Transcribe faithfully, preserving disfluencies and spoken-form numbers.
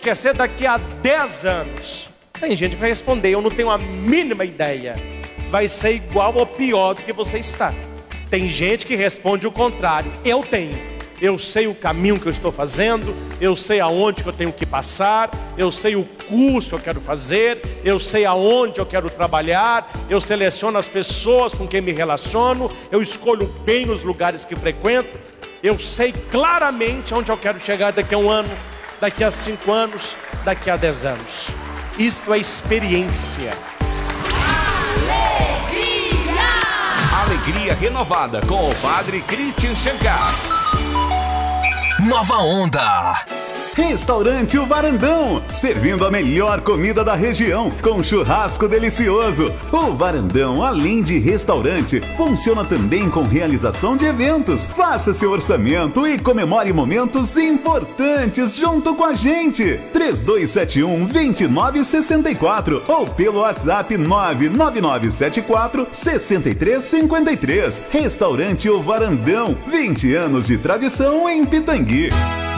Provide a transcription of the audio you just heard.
quer ser daqui a dez anos? Tem gente que vai responder, eu não tenho a mínima ideia. Vai ser igual ou pior do que você está. Tem gente que responde o contrário, eu tenho. Eu sei o caminho que eu estou fazendo, eu sei aonde que eu tenho que passar, eu sei o curso que eu quero fazer, eu sei aonde eu quero trabalhar, eu seleciono as pessoas com quem me relaciono, eu escolho bem os lugares que frequento, eu sei claramente onde eu quero chegar daqui a um ano, daqui a cinco anos, daqui a dez anos. Isto é experiência. Alegria! Alegria renovada com o Padre Christian Shankar. Nova Onda. Restaurante O Varandão, servindo a melhor comida da região, com churrasco delicioso. O Varandão, além de restaurante, funciona também com realização de eventos. Faça seu orçamento e comemore momentos importantes junto com a gente. três dois sete um, dois nove seis quatro ou pelo WhatsApp nove nove nove sete quatro, seis três cinco três. Restaurante O Varandão, vinte anos de tradição em Pitangui.